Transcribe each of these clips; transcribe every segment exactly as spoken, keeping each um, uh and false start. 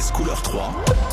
France couleur trois.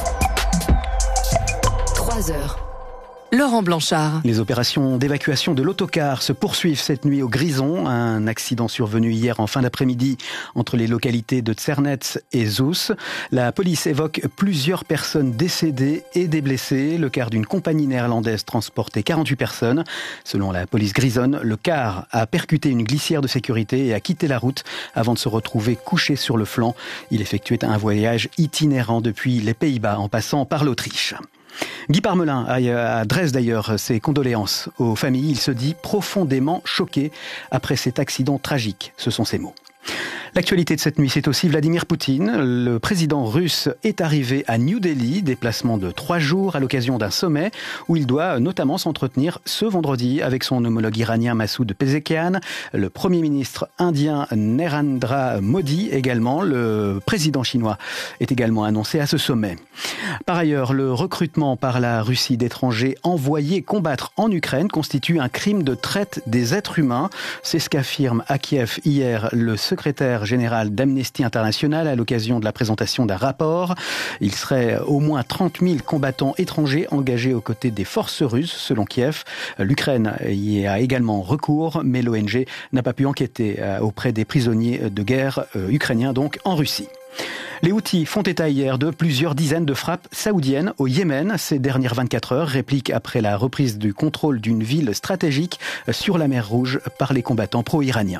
trois heures. Laurent Blanchard. Les opérations d'évacuation de l'autocar se poursuivent cette nuit au Grison. Un accident survenu hier en fin d'après-midi entre les localités de Tsernets et Zoos. La police évoque plusieurs personnes décédées et des blessés. Le car d'une compagnie néerlandaise transportait quarante-huit personnes. Selon la police grisonne, le car a percuté une glissière de sécurité et a quitté la route avant de se retrouver couché sur le flanc. Il effectuait un voyage itinérant depuis les Pays-Bas en passant par l'Autriche. Guy Parmelin adresse d'ailleurs ses condoléances aux familles. Il se dit profondément choqué après cet accident tragique. Ce sont ses mots. L'actualité de cette nuit, c'est aussi Vladimir Poutine. Le président russe est arrivé à New Delhi, déplacement de trois jours à l'occasion d'un sommet où il doit notamment s'entretenir ce vendredi avec son homologue iranien Massoud Pezeshkian, le premier ministre indien Narendra Modi également. Le président chinois est également annoncé à ce sommet. Par ailleurs, le recrutement par la Russie d'étrangers envoyés combattre en Ukraine constitue un crime de traite des êtres humains. C'est ce qu'affirme à Kiev hier le secrétaire général d'Amnesty International à l'occasion de la présentation d'un rapport. Il serait au moins trente mille combattants étrangers engagés aux côtés des forces russes, selon Kiev. L'Ukraine y a également recours, mais l'O N G n'a pas pu enquêter auprès des prisonniers de guerre ukrainiens, donc en Russie. Les Houthis font état hier de plusieurs dizaines de frappes saoudiennes au Yémen ces dernières vingt-quatre heures, réplique après la reprise du contrôle d'une ville stratégique sur la mer Rouge par les combattants pro-iraniens.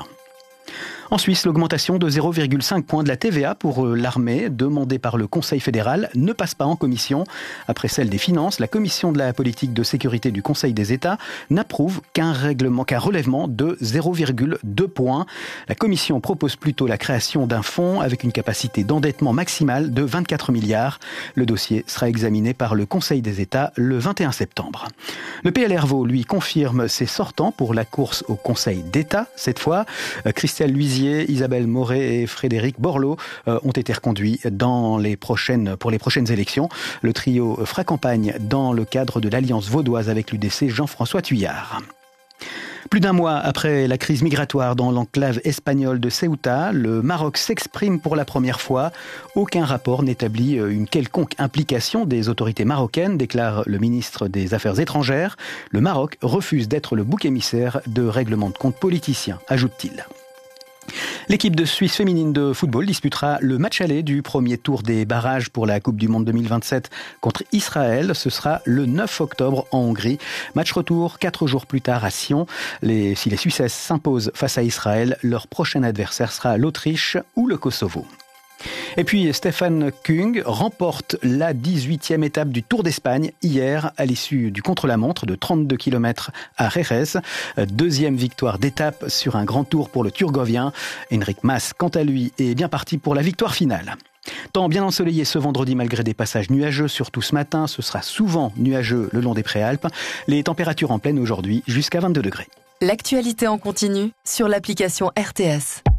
En Suisse, l'augmentation de zéro virgule cinq points de la T V A pour l'armée, demandée par le Conseil fédéral, ne passe pas en commission. Après celle des finances, la commission de la politique de sécurité du Conseil des États n'approuve qu'un règlement, qu'un relèvement de zéro virgule deux points. La commission propose plutôt la création d'un fonds avec une capacité d'endettement maximale de vingt-quatre milliards. Le dossier sera examiné par le Conseil des États le vingt et un septembre. Le P L R Vaud, lui, confirme ses sortants pour la course au Conseil d'État. Cette fois, Christelle Luisier, Isabelle Moret et Frédéric Borloo euh, ont été reconduits dans les prochaines, pour les prochaines élections. Le trio fera campagne dans le cadre de l'Alliance vaudoise avec l'U D C Jean-François Thuillard. Plus d'un mois après la crise migratoire dans l'enclave espagnole de Ceuta, le Maroc s'exprime pour la première fois. Aucun rapport n'établit une quelconque implication des autorités marocaines, déclare le ministre des Affaires étrangères. Le Maroc refuse d'être le bouc émissaire de règlements de comptes politiciens, ajoute-t-il. L'équipe de Suisse féminine de football disputera le match aller du premier tour des barrages pour la Coupe du Monde deux mille vingt-sept contre Israël. Ce sera le neuf octobre en Hongrie. Match retour quatre jours plus tard à Sion. Les, si les Suissesses s'imposent face à Israël, leur prochain adversaire sera l'Autriche ou le Kosovo. Et puis Stefan Kung remporte la dix-huitième étape du Tour d'Espagne hier à l'issue du contre-la-montre de trente-deux kilomètres à Jerez. Deuxième victoire d'étape sur un grand tour pour le Turgovien. Enric Mas, quant à lui, est bien parti pour la victoire finale. Temps bien ensoleillé ce vendredi malgré des passages nuageux, surtout ce matin. Ce sera souvent nuageux le long des Préalpes. Les températures en pleine aujourd'hui jusqu'à vingt-deux degrés. L'actualité en continu sur l'application R T S.